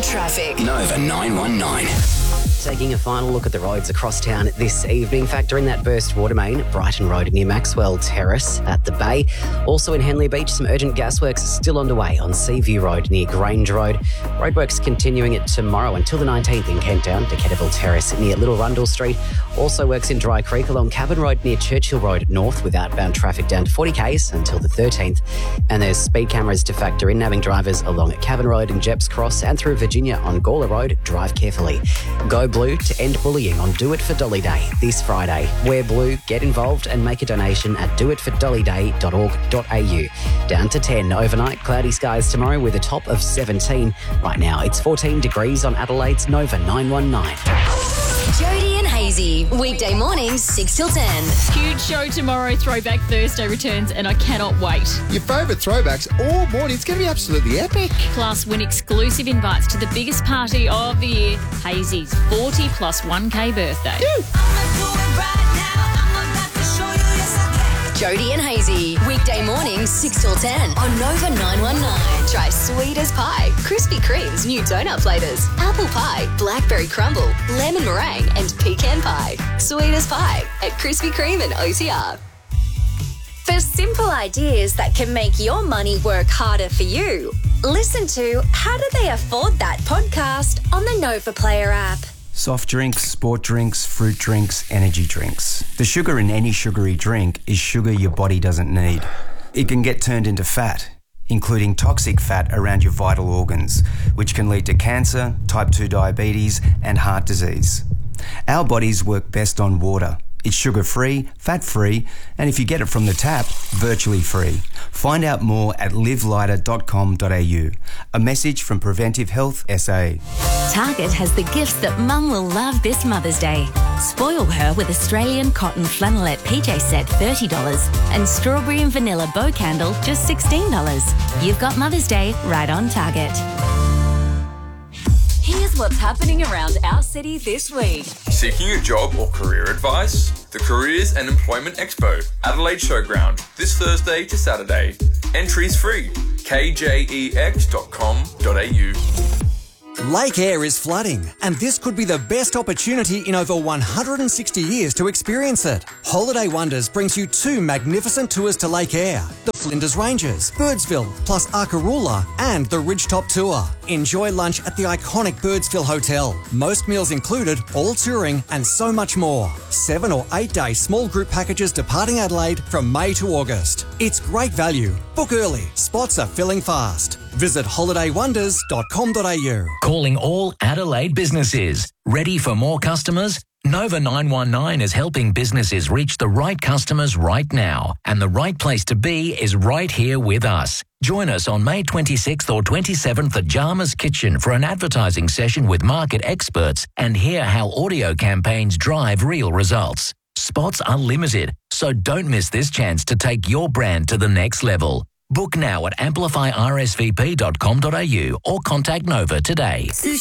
traffic. Nova 919. Taking a final look at the roads across town this evening. Factor in that burst water main, Brighton Road near Maxwell Terrace at the Bay. Also in Henley Beach, some urgent gasworks still underway on Seaview Road near Grange Road. Roadworks continuing it tomorrow until the 19th in Kent Town to Ketterville Terrace near Little Rundle Street. Also works in Dry Creek along Cabin Road near Churchill Road north with outbound traffic down to 40 k's until the 13th. And there's speed cameras to factor in, nabbing drivers along Cabin Road and Jeps Cross and through Virginia on Gawler Road. Drive carefully. Go Blue to end bullying on Do It for Dolly Day this Friday. Wear blue, get involved and make a donation at doitfordollyday.org.au. Down to 10 overnight, cloudy skies tomorrow with a top of 17. Right now it's 14 degrees on Adelaide's Nova 919. Jody and Hazy, weekday mornings 6 till 10. Huge show tomorrow. Throwback Thursday returns and I cannot wait. Your favourite throwbacks all morning. It's going to be absolutely epic. Plus, win exclusive invites to the biggest party of the year, Hazy's 40 plus 1K birthday. Jody and Hazy, weekday mornings 6 till 10 on Nova 919. Try sweet as pie, Krispy Kreme's new donut flavours, apple pie, blackberry crumble, lemon meringue and pecan pie. Sweet as pie at Krispy Kreme and OTR. For simple ideas that can make your money work harder for you, listen to How Do They Afford That podcast on the Nova Player app. Soft drinks, sport drinks, fruit drinks, energy drinks. The sugar in any sugary drink is sugar your body doesn't need. It can get turned into fat, including toxic fat around your vital organs, which can lead to cancer, type 2 diabetes, and heart disease. Our bodies work best on water. It's sugar-free, fat-free, and if you get it from the tap, virtually free. Find out more at livelighter.com.au. A message from Preventive Health SA. Target has the gifts that Mum will love this Mother's Day. Spoil her with Australian cotton flannelette PJ set $30 and strawberry and vanilla bow candle just $16. You've got Mother's Day right on Target. Here's what's happening around our city this week. Seeking a job or career advice? The Careers and Employment Expo, Adelaide Showground, this Thursday to Saturday. Entries free. kjex.com.au. Lake Eyre is flooding, and this could be the best opportunity in over 160 years to experience it. Holiday Wonders brings you 2 magnificent tours to Lake Eyre, the Flinders Ranges, Birdsville, plus Arkaroola, and the Ridgetop Tour. Enjoy lunch at the iconic Birdsville Hotel. Most meals included, all touring, and so much more. 7 or 8 day small group packages departing Adelaide from May to August. It's great value. Book early. Spots are filling fast. Visit holidaywonders.com.au. Calling all Adelaide businesses. Ready for more customers? Nova 919 is helping businesses reach the right customers right now. And the right place to be is right here with us. Join us on May 26th or 27th at Jarmer's Kitchen for an advertising session with market experts and hear how audio campaigns drive real results. Spots are limited, so don't miss this chance to take your brand to the next level. Book now at amplifyrsvp.com.au or contact Nova today.